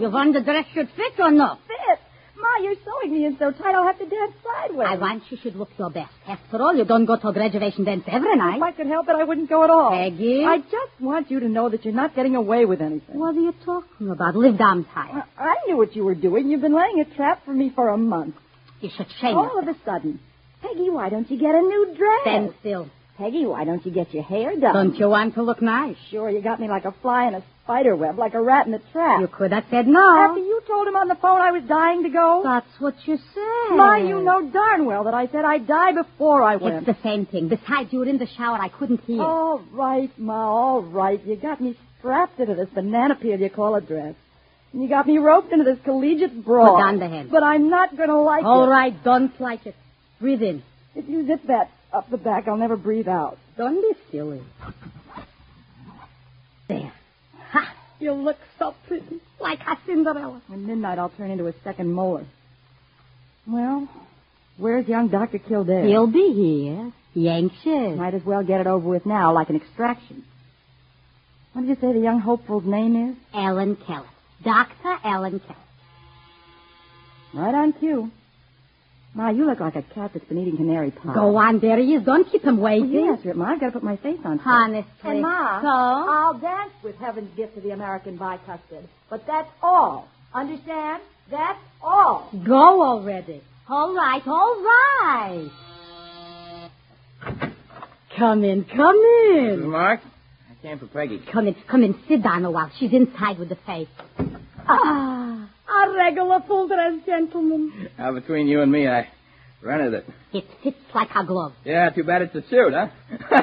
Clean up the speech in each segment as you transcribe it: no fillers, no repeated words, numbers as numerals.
You want the dress should fit or no? Fit? Ma, you're sewing me in so tight I'll have to dance sideways. I want you should look your best. After all, you don't go to a graduation dance every night. If I could help it, I wouldn't go at all. Peggy? I just want you to know that you're not getting away with anything. What are you talking about? Live down tight. I knew what you were doing. You've been laying a trap for me for a month. You should shame All of a sudden. Peggy, why don't you get a new dress? Stand still. Peggy, why don't you get your hair done? Don't you want to look nice? Sure, you got me like a fly in a spider web, like a rat in a trap. You could have said no. After you told him on the phone I was dying to go? That's what you said. Ma, you know darn well that I said I'd die before I went. It's the same thing. Besides, you were in the shower. I couldn't hear. All right, Ma, all right. You got me strapped into this banana peel you call a dress. And you got me roped into this collegiate brawl. Put down the head. But I'm not going to like it. All right, don't like it. Breathe in. If you zip that up the back, I'll never breathe out. Don't be silly. There. Ha! You look so pretty. Like a Cinderella. At midnight, I'll turn into a second molar. Well, where's young Dr. Kildare? He'll be here. He anxious. Might as well get it over with now, like an extraction. What did you say the young hopeful's name is? Ellen Kellett. Dr. Ellen Kellett. Right on cue. Ma, you look like a cat that's been eating canary pie. Go on, there he is. Don't keep him waiting. Yes, Ma, I've got to put my face on. Honestly. And Ma, so? I'll dance with Heaven's gift to the American bicuspid. But that's all. Understand? That's all. Go already. All right, all right. Come in, come in. Mark, I came for Peggy. Come in. Sit down a while. She's inside with the face. A regular full-dress gentleman. Now, between you and me, I rented it. It fits like a glove. Yeah, too bad it's a suit, huh?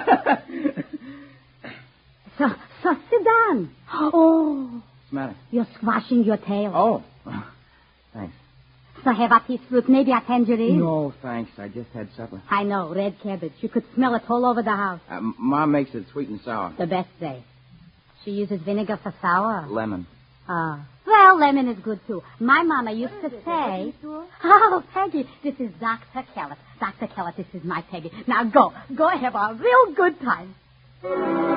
So sit down. Oh. What's the matter? You're squashing your tail. Oh. Thanks. So have a piece of fruit, maybe a tangerine? No, thanks. I just had supper. I know, red cabbage. You could smell it all over the house. Mom makes it sweet and sour. The best way. She uses vinegar for sour. Lemon. Well, lemon is good, too. My mama used to say... Oh, Peggy, this is Dr. Kellett. Dr. Kellett, this is my Peggy. Now go have a real good time.